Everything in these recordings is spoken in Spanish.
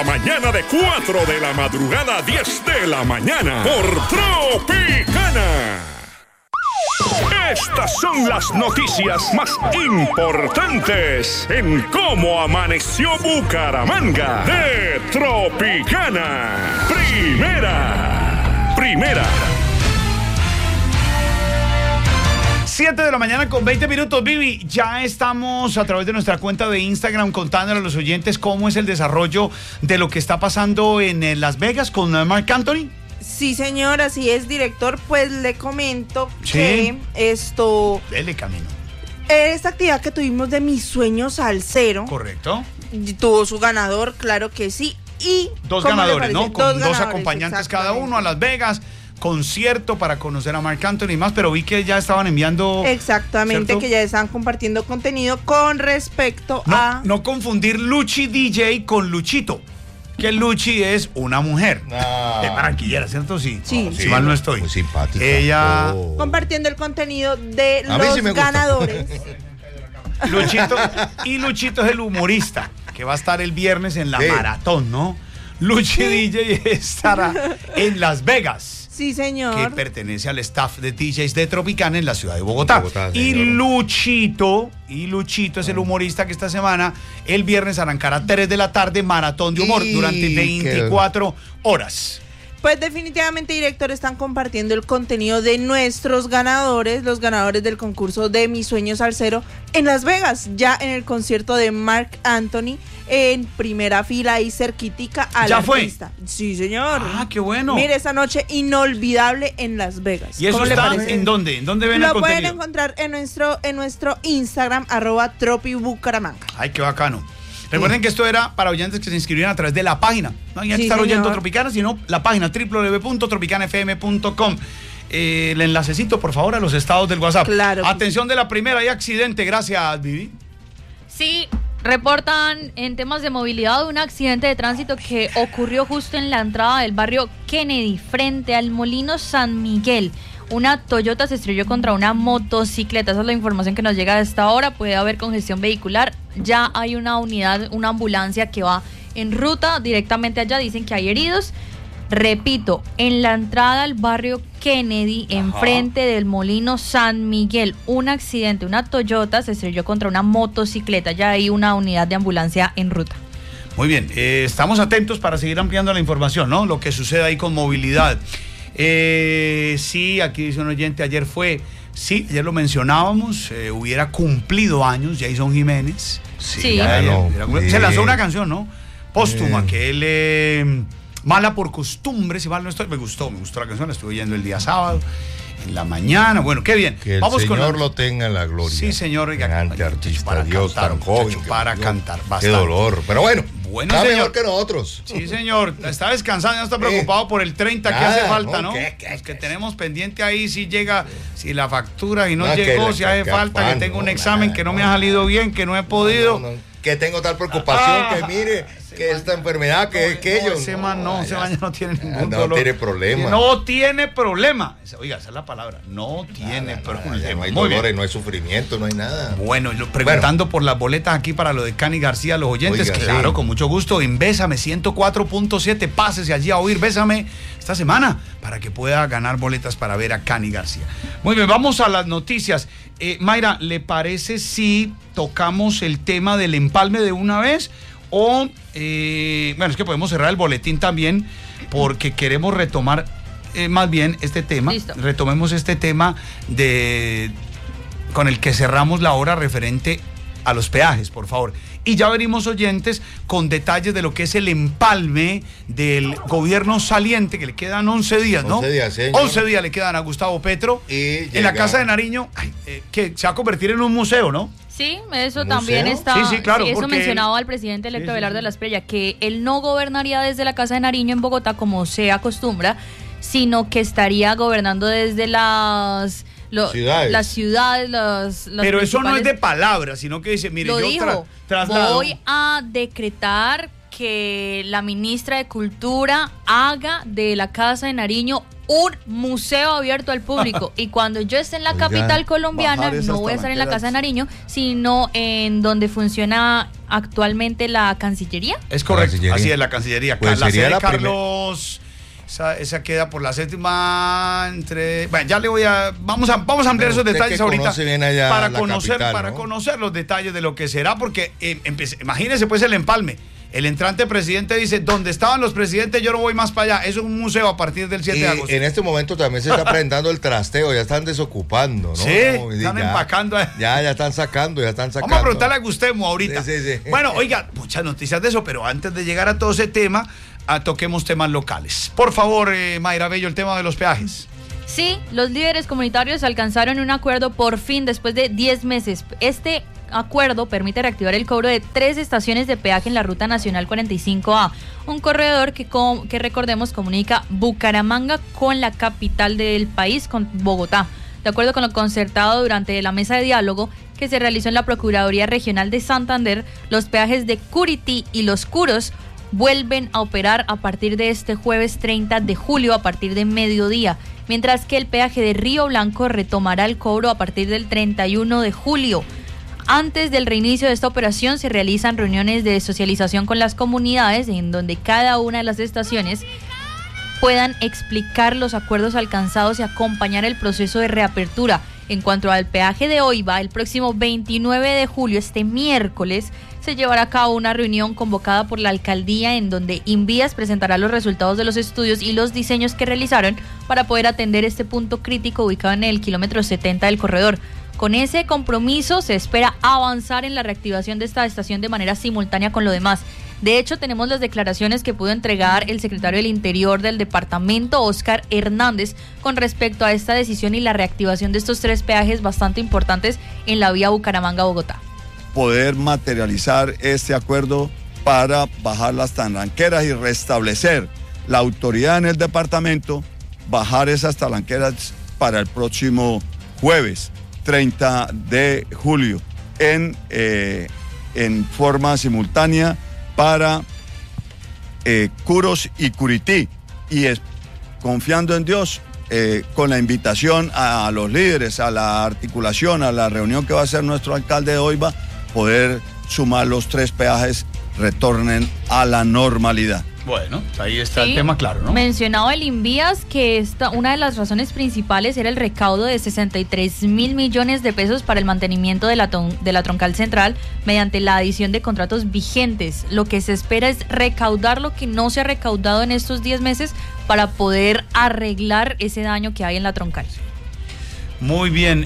Mañana de 4 de la madrugada a 10 de la mañana por Tropicana. Estas son las noticias más importantes en cómo amaneció Bucaramanga de Tropicana. Primera. 7 de la mañana con 20 minutos, Vivi. Ya estamos a través de nuestra cuenta de Instagram contándole a los oyentes cómo es el desarrollo de lo que está pasando en Las Vegas con Marc Anthony. Sí, señor, así es, director. Pues le comento Sí. que Dele camino. esta actividad que tuvimos de Mis Sueños Salsero Correcto. tuvo su ganador, claro que sí. Y Dos ¿cómo le ganadores, parece? ¿no? Con dos ganadores, acompañantes cada exactamente. uno a Las Vegas. Concierto para conocer a Marc Anthony y más, pero vi que ya estaban enviando... Exactamente, ¿cierto? que ya están compartiendo contenido con respecto a... No confundir Luchi DJ con Luchito, que Luchi es una mujer. Ah. Es barranquillera, ¿cierto? Sí. Sí. Si mal no estoy. Muy simpática. Ella... Oh. Compartiendo el contenido de A mí los sí me gusta. ganadores. Luchito es el humorista que va a estar el viernes en la Sí. maratón, ¿no? Luchi DJ estará en Las Vegas, Sí, que señor. pertenece al staff de DJs de Tropicana en la ciudad de Bogotá. Y señor. Luchito es el humorista que esta semana, el viernes, arrancará a 3 de la tarde, maratón de humor, Y durante qué- 24 horas. Pues definitivamente, director, están compartiendo el contenido de nuestros ganadores, los ganadores del concurso de Mis Sueños Salsero en Las Vegas, ya en el concierto de Marc Anthony, en primera fila y cerquitica a ¿Ya la fue? artista. Sí, señor. Ah, qué bueno. Mire, esa noche inolvidable en Las Vegas. ¿Y eso ¿Cómo le está parece? en dónde? ¿En dónde ven el Lo pueden contenido? encontrar en nuestro Instagram, @tropibucaramanga. Ay, qué bacano. Recuerden que esto era para oyentes que se inscribieran a través de la página. No hay que Sí, estar oyendo señor. Tropicana, sino la página www.tropicanafm.com. El enlacecito, por favor, a los estados del WhatsApp. Claro que Atención de la primera, hay accidente. Gracias, Vivi. Sí, reportan en temas de movilidad un accidente de tránsito que ocurrió justo en la entrada del barrio Kennedy, frente al Molino San Miguel. Una Toyota se estrelló contra una motocicleta. Esa es la información que nos llega a esta hora. Puede haber congestión vehicular. Ya hay una unidad, una ambulancia que va en ruta directamente allá. Dicen que hay heridos. Repito, en la entrada al barrio Kennedy, enfrente del Molino San Miguel, un accidente, una Toyota se estrelló contra una motocicleta. Ya hay una unidad de ambulancia en ruta. Muy bien, estamos atentos para seguir ampliando la información, ¿no? Lo que sucede ahí con movilidad. Sí, aquí dice un oyente, ayer lo mencionábamos, hubiera cumplido años Jason Jiménez. Sí. Se lanzó una canción, ¿no? Póstuma, que él... Mala por costumbre, si mal no estoy. Me gustó la canción, la estuve oyendo el día sábado, en la mañana. Bueno, qué bien. Que el Señor lo tenga en la gloria. Sí, señor. Grande artista, para Dios cantar, tan joven. muchacho, para cantar Qué bastante. dolor. Pero bueno, Bueno, está señor. mejor que nosotros. Sí, señor. Está descansando, no está preocupado por el 30 que Nada, hace falta, ¿no? ¿no? ¿Qué Los que tenemos pendiente ahí, si llega, si la factura y no No, llegó, que si hace falta, que tengo un examen que no me ha salido bien, que no he podido. No, que tengo tal preocupación, que mire, que esta enfermedad, que aquello. Ese man no tiene ningún no dolor. tiene problema. No tiene problema. Oiga, esa es la palabra. No tiene problema. No hay Muy bien. dolores, no hay sufrimiento, no hay nada. Bueno, preguntando por las boletas aquí para lo de Cani García, los oyentes, Oiga, claro, sí. con mucho gusto, en Bésame 104.7, pásese allí a oír Bésame esta semana para que pueda ganar boletas para ver a Cani García. Muy bien, vamos a las noticias. Mayra, ¿le parece si tocamos el tema del empalme de una vez? O, bueno, es que podemos cerrar el boletín también porque queremos retomar más bien este tema. Listo. Retomemos este tema con el que cerramos la hora referente a los peajes, por favor. Y ya venimos, oyentes, con detalles de lo que es el empalme del gobierno saliente, que le quedan 11 días, ¿no? 11 días, señor. 11 días le quedan a Gustavo Petro. Y en la llega- Casa de Nariño, que se va a convertir en un museo, ¿no? Sí, eso ¿Un también museo? está. Sí, claro, eso porque mencionaba el presidente electo Abelardo de la Espriella, que él no gobernaría desde la Casa de Nariño en Bogotá como se acostumbra, sino que estaría gobernando desde las ciudades, las Pero eso no es de principales- palabras, sino que dice, mire, Lo yo dijo, traslado. voy a decretar que la ministra de Cultura haga de la Casa de Nariño un museo abierto al público. Y cuando yo esté en la capital colombiana, no voy a estar en la Casa de Nariño, sino en donde funciona actualmente la Cancillería. Es correcto, Cancillería. así es, la Cancillería. Pues la sería sede la Carlos... Esa queda por la 7ª entre... Bueno, ya le voy a... Vamos a ampliar esos Usted detalles que ahorita conoce bien allá para la conocer capital, para ¿no? conocer los detalles de lo que será, porque imagínese pues el empalme. El entrante presidente dice, donde estaban los presidentes yo no voy más para allá. Es un museo a partir del 7 de agosto. En este momento también se está presentando el trasteo, ya están desocupando, ¿no? Sí, están empacando. Ya están sacando. Vamos a preguntarle a Gustavo ahorita. Sí. Bueno, oiga, muchas noticias de eso, pero antes de llegar a todo ese tema, toquemos temas locales. Por favor, Mayra Bello, el tema de los peajes. Sí, los líderes comunitarios alcanzaron un acuerdo por fin después de 10 meses. Este acuerdo permite reactivar el cobro de 3 estaciones de peaje en la Ruta Nacional 45A, un corredor que recordemos comunica Bucaramanga con la capital del país, con Bogotá. De acuerdo con lo concertado durante la mesa de diálogo que se realizó en la Procuraduría Regional de Santander, los peajes de Curití y Los Curos vuelven a operar a partir de este jueves 30 de julio a partir de mediodía, mientras que el peaje de Río Blanco retomará el cobro a partir del 31 de julio. Antes del reinicio de esta operación se realizan reuniones de socialización con las comunidades en donde cada una de las estaciones puedan explicar los acuerdos alcanzados y acompañar el proceso de reapertura. En cuanto al peaje de Oiva, el próximo 29 de julio, este miércoles, se llevará a cabo una reunión convocada por la alcaldía en donde Invías presentará los resultados de los estudios y los diseños que realizaron para poder atender este punto crítico ubicado en el kilómetro 70 del corredor. Con ese compromiso se espera avanzar en la reactivación de esta estación de manera simultánea con lo demás. De hecho, tenemos las declaraciones que pudo entregar el secretario del Interior del departamento, Óscar Hernández, con respecto a esta decisión y la reactivación de estos 3 peajes bastante importantes en la vía Bucaramanga-Bogotá. Poder materializar este acuerdo para bajar las talanqueras y restablecer la autoridad en el departamento, bajar esas talanqueras para el próximo jueves 30 de julio en forma simultánea para Curos y Curití, y confiando en Dios, con la invitación a los líderes, a la articulación, a la reunión que va a hacer nuestro alcalde de Oiva, poder sumar los 3 peajes, retornen a la normalidad. Bueno, ahí está Sí, el tema claro, ¿no? Mencionaba el Invías que una de las razones principales era el recaudo de 63.000 millones de pesos para el mantenimiento de la troncal central mediante la adición de contratos vigentes. Lo que se espera es recaudar lo que no se ha recaudado en estos 10 meses para poder arreglar ese daño que hay en la troncal. Muy bien,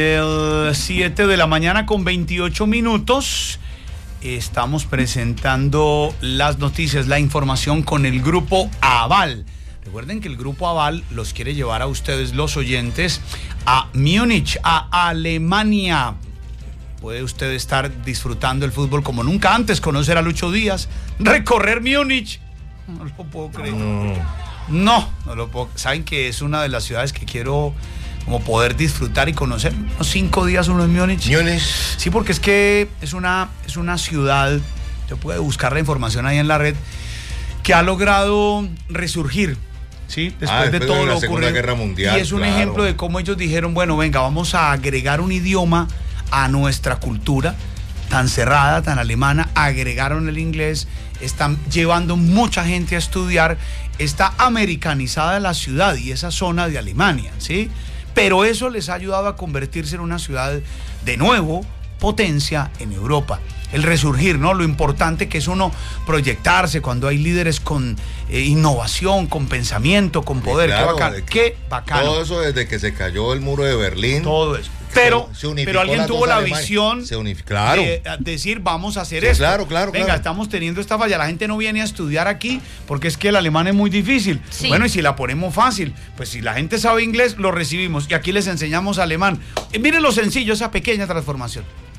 7 de la mañana con 28 minutos. Estamos presentando las noticias, la información con el Grupo Aval. Recuerden que el Grupo Aval los quiere llevar a ustedes, los oyentes, a Múnich, a Alemania. Puede usted estar disfrutando el fútbol como nunca antes, conocer a Lucho Díaz, recorrer Múnich. No lo puedo creer. No lo puedo. Saben que es una de las ciudades que quiero como poder disfrutar y conocer. Unos 5 días uno en Múnich. Sí, porque es que es una ciudad, se puede buscar la información ahí en la red, que ha logrado resurgir, ¿sí? Después de todo lo ocurrido. Guerra Mundial, y es un ejemplo de cómo ellos dijeron, bueno, venga, vamos a agregar un idioma a nuestra cultura tan cerrada, tan alemana. Agregaron el inglés, están llevando mucha gente a estudiar. Está americanizada la ciudad y esa zona de Alemania, ¿sí? Pero eso les ha ayudado a convertirse en una ciudad, de nuevo, potencia en Europa. El resurgir, ¿no? Lo importante que es uno proyectarse cuando hay líderes con innovación, con pensamiento, con poder. Claro, qué bacano. Todo eso desde que se cayó el muro de Berlín. Todo eso. Pero alguien tuvo la visión de decir, vamos a hacer esto. Venga, estamos teniendo esta falla. La gente no viene a estudiar aquí porque es que el alemán es muy difícil. Sí. Bueno, y si la ponemos fácil, pues si la gente sabe inglés, lo recibimos. Y aquí les enseñamos alemán. Miren lo sencillo, esa pequeña transformación.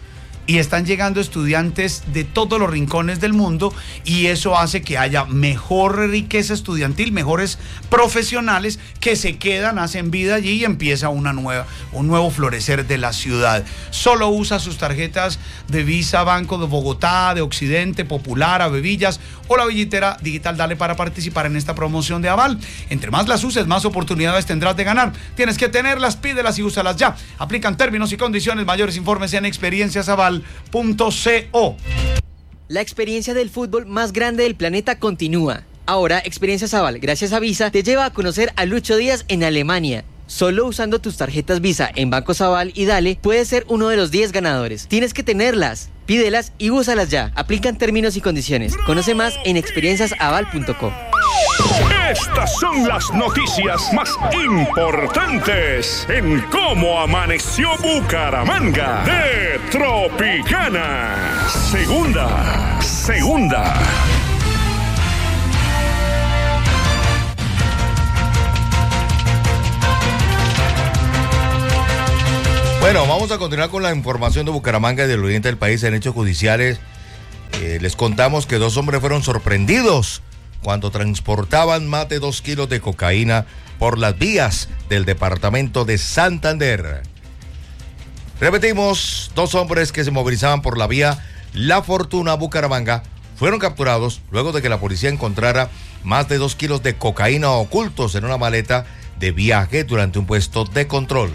y están llegando estudiantes de todos los rincones del mundo, y eso hace que haya mejor riqueza estudiantil, mejores profesionales que se quedan, hacen vida allí y empieza un nuevo florecer de la ciudad. Solo usa sus tarjetas de Visa Banco de Bogotá, de Occidente, Popular, Avevillas o la billetera digital Dale para participar en esta promoción de Aval. Entre más las uses, más oportunidades tendrás de ganar. Tienes que tenerlas, pídelas y úsalas ya. Aplican términos y condiciones. Mayores informes en experienciasaval.co. La experiencia del fútbol más grande del planeta continúa. Ahora, Experiencias Aval, gracias a Visa, te lleva a conocer a Lucho Díaz en Alemania. Solo usando tus tarjetas Visa en Bancos Aval y Dale, puedes ser uno de los 10 ganadores. Tienes que tenerlas, pídelas y úsalas ya. Aplican términos y condiciones. Conoce más en experienciasaval.co. Estas son las noticias más importantes en cómo amaneció Bucaramanga de Tropicana. Segunda. Bueno, vamos a continuar con la información de Bucaramanga y del oriente del país en hechos judiciales. Les contamos que 2 hombres fueron sorprendidos cuando transportaban más de 2 kilos de cocaína por las vías del departamento de Santander. Repetimos, 2 hombres que se movilizaban por la vía La Fortuna Bucaramanga fueron capturados luego de que la policía encontrara más de 2 kilos de cocaína ocultos en una maleta de viaje durante un puesto de control.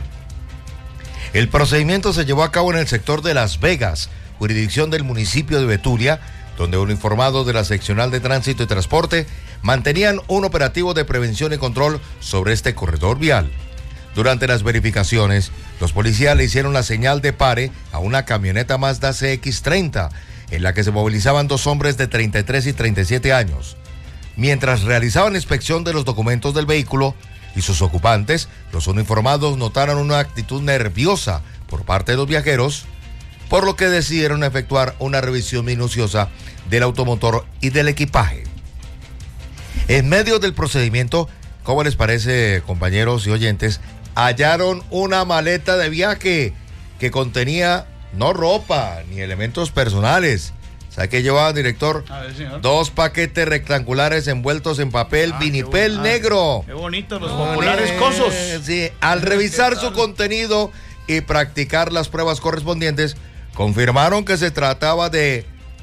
El procedimiento se llevó a cabo en el sector de Las Vegas, jurisdicción del municipio de Betulia, donde uniformados de la Seccional de Tránsito y Transporte mantenían un operativo de prevención y control sobre este corredor vial. Durante las verificaciones, los policías le hicieron la señal de pare a una camioneta Mazda CX-30, en la que se movilizaban 2 hombres de 33 y 37 años. Mientras realizaban inspección de los documentos del vehículo y sus ocupantes, los uniformados notaron una actitud nerviosa por parte de los viajeros, por lo que decidieron efectuar una revisión minuciosa del automotor y del equipaje. En medio del procedimiento, ¿cómo les parece, compañeros y oyentes? Hallaron una maleta de viaje que contenía no ropa ni elementos personales. ¿Sabe qué llevaba, director? A ver, señor. 2 paquetes rectangulares envueltos en papel vinipel negro. Qué bonitos los populares cosos. Sí, al revisar su contenido y practicar las pruebas correspondientes, confirmaron que se trataba de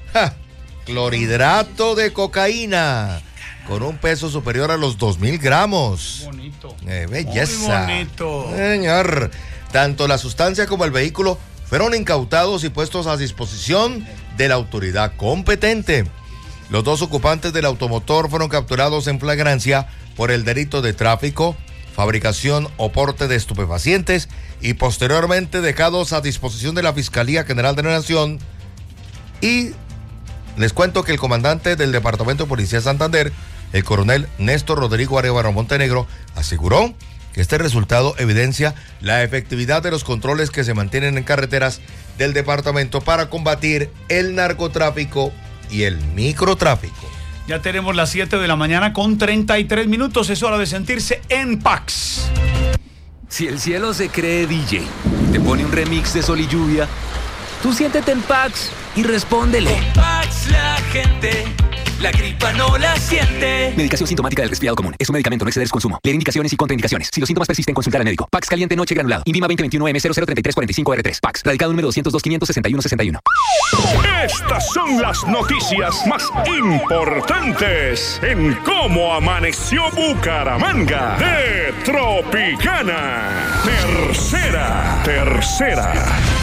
clorhidrato de cocaína con un peso superior a los 2.000 gramos. Bonito. Belleza. Muy bonito. Señor, tanto la sustancia como el vehículo fueron incautados y puestos a disposición de la autoridad competente. Los 2 ocupantes del automotor fueron capturados en flagrancia por el delito de tráfico, fabricación o porte de estupefacientes y posteriormente dejados a disposición de la Fiscalía General de la Nación. Y les cuento que el comandante del Departamento de Policía de Santander, el coronel Néstor Rodrigo Arevalo Montenegro, aseguró que este resultado evidencia la efectividad de los controles que se mantienen en carreteras del departamento para combatir el narcotráfico y el microtráfico. Ya tenemos las 7 de la mañana con 33 minutos. Es hora de sentirse en Pax. Si el cielo se cree DJ, te pone un remix de Sol y Lluvia, tú siéntete en Pax y respóndele. Con Pax la gente, la gripa no la siente. Medicación sintomática del resfriado común. Es un medicamento, no exceder su consumo. Leer indicaciones y contraindicaciones. Si los síntomas persisten, consultar al médico. Pax caliente noche granulado. Invima 2021M003345R3. Pax. Radicado número 202-561-61. Estas son las noticias más importantes en cómo amaneció Bucaramanga de Tropicana. Tercera.